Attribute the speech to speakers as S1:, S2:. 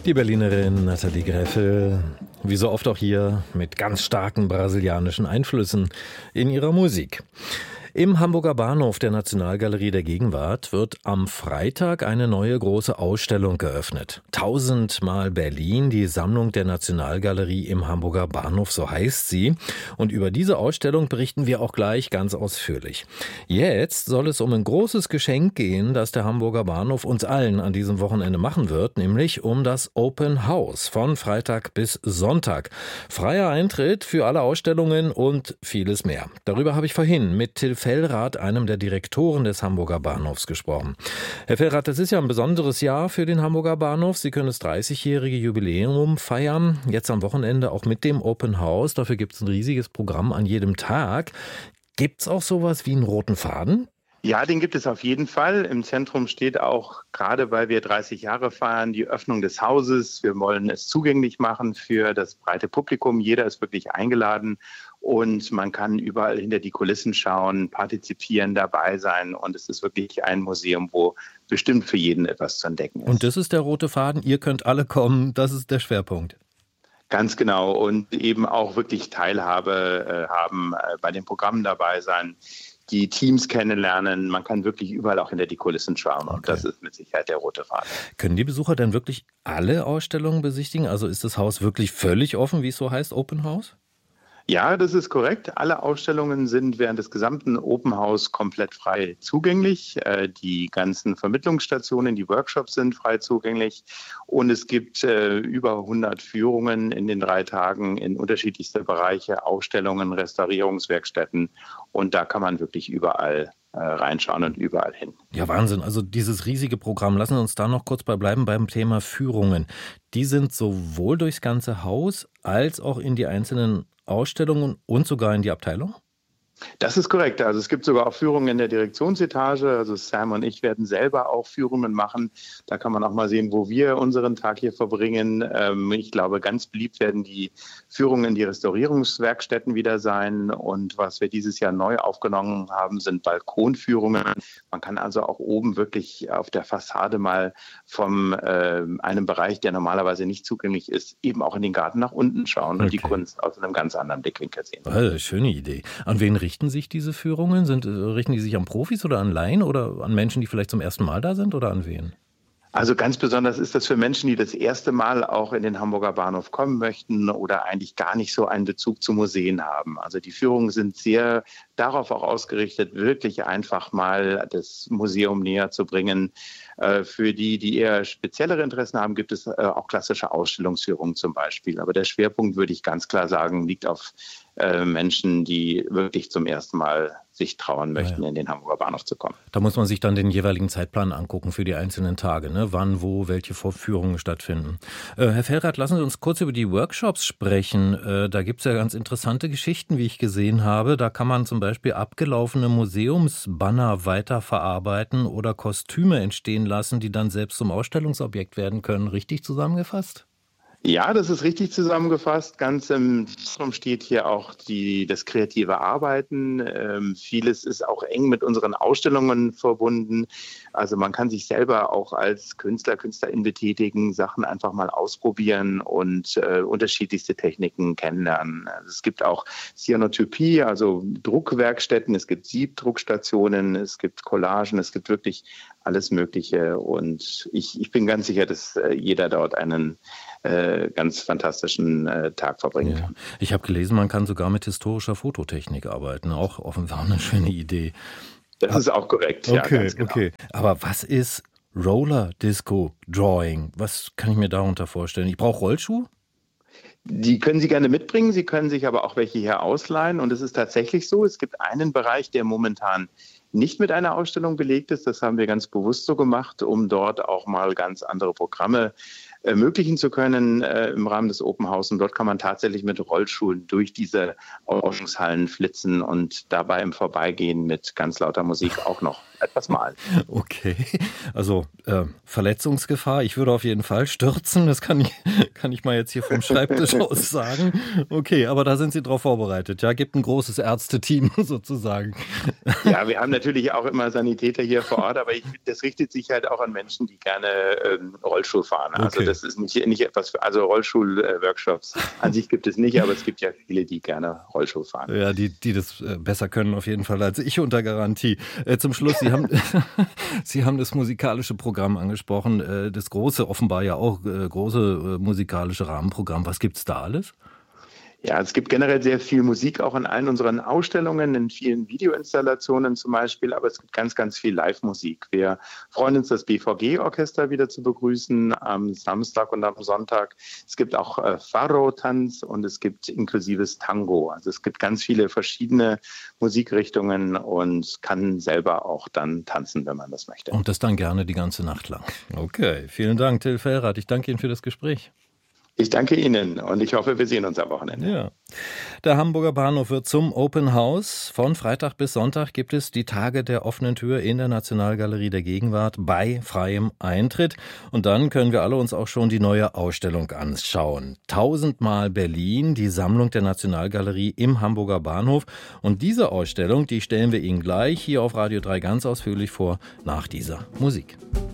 S1: Die Berlinerin Nathalie Graeffel, wie so oft auch hier, mit ganz starken brasilianischen Einflüssen in ihrer Musik. Im Hamburger Bahnhof der Nationalgalerie der Gegenwart wird am Freitag eine neue große Ausstellung geöffnet. 1000mal Berlin, die Sammlung der Nationalgalerie im Hamburger Bahnhof, so heißt sie. Und über diese Ausstellung berichten wir auch gleich ganz ausführlich. Jetzt soll es um ein großes Geschenk gehen, das der Hamburger Bahnhof uns allen an diesem Wochenende machen wird, nämlich um das Open House von Freitag bis Sonntag. Freier Eintritt für alle Ausstellungen und vieles mehr. Darüber habe ich vorhin mit Till Fellrath, einem der Direktoren des Hamburger Bahnhofs, gesprochen. Herr Fellrath, das ist ja ein besonderes Jahr für den Hamburger Bahnhof. Sie können das 30-jährige Jubiläum feiern, jetzt am Wochenende auch mit dem Open House. Dafür gibt es ein riesiges Programm an jedem Tag. Gibt es auch sowas wie einen roten Faden?
S2: Ja, den gibt es auf jeden Fall. Im Zentrum steht auch, gerade weil wir 30 Jahre feiern, die Öffnung des Hauses. Wir wollen es zugänglich machen für das breite Publikum. Jeder ist wirklich eingeladen und man kann überall hinter die Kulissen schauen, partizipieren, dabei sein. Und es ist wirklich ein Museum, wo bestimmt für jeden etwas zu entdecken ist.
S1: Und das ist der rote Faden. Ihr könnt alle kommen. Das ist der Schwerpunkt.
S2: Ganz genau. Und eben auch wirklich Teilhabe haben, bei den Programmen dabei sein, die Teams kennenlernen. Man kann wirklich überall auch hinter die Kulissen schauen. Und das ist mit Sicherheit der rote Faden.
S1: Können die Besucher denn wirklich alle Ausstellungen besichtigen? Also ist das Haus wirklich völlig offen, wie es so heißt, Open House?
S2: Ja, das ist korrekt. Alle Ausstellungen sind während des gesamten Open House komplett frei zugänglich. Die ganzen Vermittlungsstationen, die Workshops sind frei zugänglich. Und es gibt über 100 Führungen in den 3 Tagen in unterschiedlichste Bereiche, Ausstellungen, Restaurierungswerkstätten. Und da kann man wirklich überall reinschauen und überall hin.
S1: Ja, Wahnsinn. Also dieses riesige Programm. Lassen Sie uns da noch kurz bleiben beim Thema Führungen. Die sind sowohl durchs ganze Haus als auch in die einzelnen Ausstellungen und sogar in die Abteilung?
S2: Das ist korrekt. Also es gibt sogar auch Führungen in der Direktionsetage. Also Sam und ich werden selber auch Führungen machen. Da kann man auch mal sehen, wo wir unseren Tag hier verbringen. Ich glaube, ganz beliebt werden die Führungen in die Restaurierungswerkstätten wieder sein. Und was wir dieses Jahr neu aufgenommen haben, sind Balkonführungen. Man kann also auch oben wirklich auf der Fassade mal von einem Bereich, der normalerweise nicht zugänglich ist, eben auch in den Garten nach unten schauen und die Kunst aus einem ganz anderen Blickwinkel sehen.
S1: Also, schöne Idee. An wen richten sich diese Führungen? Richten die sich an Profis oder an Laien oder an Menschen, die vielleicht zum ersten Mal da sind oder an wen?
S2: Also ganz besonders ist das für Menschen, die das erste Mal auch in den Hamburger Bahnhof kommen möchten oder eigentlich gar nicht so einen Bezug zu Museen haben. Also die Führungen sind sehr darauf auch ausgerichtet, wirklich einfach mal das Museum näher zu bringen. Für die eher speziellere Interessen haben, gibt es auch klassische Ausstellungsführungen zum Beispiel. Aber der Schwerpunkt, würde ich ganz klar sagen, liegt auf Menschen, die wirklich zum ersten Mal sich trauen möchten, in den Hamburger Bahnhof zu kommen.
S1: Da muss man sich dann den jeweiligen Zeitplan angucken für die einzelnen Tage, ne? Wann, wo, welche Vorführungen stattfinden. Herr Fellrath, lassen Sie uns kurz über die Workshops sprechen. Da gibt es ja ganz interessante Geschichten, wie ich gesehen habe. Da kann man zum Beispiel abgelaufene Museumsbanner weiterverarbeiten oder Kostüme entstehen lassen, die dann selbst zum Ausstellungsobjekt werden können. Richtig zusammengefasst?
S2: Ja, das ist richtig zusammengefasst. Ganz im Zentrum steht hier auch das kreative Arbeiten. Vieles ist auch eng mit unseren Ausstellungen verbunden. Also man kann sich selber auch als Künstlerin betätigen, Sachen einfach mal ausprobieren und unterschiedlichste Techniken kennenlernen. Also es gibt auch Cyanotypie, also Druckwerkstätten, es gibt Siebdruckstationen, es gibt Collagen, es gibt wirklich alles Mögliche. Und ich bin ganz sicher, dass jeder dort einen ganz fantastischen Tag verbringen kann.
S1: Ich habe gelesen, man kann sogar mit historischer Fototechnik arbeiten. Auch offenbar eine schöne Idee.
S2: Das ist auch korrekt,
S1: okay,
S2: ja, ganz genau.
S1: Okay. Aber was ist Roller Disco Drawing? Was kann ich mir darunter vorstellen? Ich brauche Rollschuhe?
S2: Die können Sie gerne mitbringen, Sie können sich aber auch welche hier ausleihen. Und es ist tatsächlich so, es gibt einen Bereich, der momentan nicht mit einer Ausstellung belegt ist. Das haben wir ganz bewusst so gemacht, um dort auch mal ganz andere Programme ermöglichen zu können im Rahmen des Open House. Und dort kann man tatsächlich mit Rollschuhen durch diese Ausstellungshallen flitzen und dabei im Vorbeigehen mit ganz lauter Musik auch noch etwas malen.
S1: Okay, also Verletzungsgefahr, ich würde auf jeden Fall stürzen, das kann ich mal jetzt hier vom Schreibtisch aus sagen. Okay, aber da sind Sie drauf vorbereitet, ja, gibt ein großes Ärzteteam sozusagen.
S2: Ja, wir haben natürlich auch immer Sanitäter hier vor Ort, aber das richtet sich halt auch an Menschen, die gerne Rollstuhl fahren. Also das ist nicht etwas für, also Rollstuhl-Workshops an sich gibt es nicht, aber es gibt ja viele, die gerne Rollstuhl fahren.
S1: Ja, die das besser können auf jeden Fall als ich unter Garantie. Zum Schluss, Sie haben das musikalische Programm angesprochen, das große, offenbar ja auch große musikalische Rahmenprogramm. Was gibt's da alles?
S2: Ja, es gibt generell sehr viel Musik auch in allen unseren Ausstellungen, in vielen Videoinstallationen zum Beispiel, aber es gibt ganz, ganz viel Live-Musik. Wir freuen uns, das BVG-Orchester wieder zu begrüßen am Samstag und am Sonntag. Es gibt auch Faro-Tanz und es gibt inklusives Tango. Also es gibt ganz viele verschiedene Musikrichtungen und kann selber auch dann tanzen, wenn man das möchte.
S1: Und das dann gerne die ganze Nacht lang. Okay, vielen Dank, Till Fellrath. Ich danke Ihnen für das Gespräch.
S2: Ich danke Ihnen und ich hoffe, wir sehen uns am Wochenende.
S1: Ja. Der Hamburger Bahnhof wird zum Open House. Von Freitag bis Sonntag gibt es die Tage der offenen Tür in der Nationalgalerie der Gegenwart bei freiem Eintritt. Und dann können wir alle uns auch schon die neue Ausstellung anschauen. 1000-mal Berlin, die Sammlung der Nationalgalerie im Hamburger Bahnhof. Und diese Ausstellung, die stellen wir Ihnen gleich hier auf Radio 3 ganz ausführlich vor, nach dieser Musik.